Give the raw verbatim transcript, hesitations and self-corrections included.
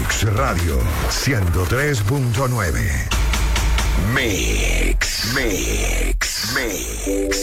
Mix Radio ciento tres punto nueve. Mix, Mix, Mix.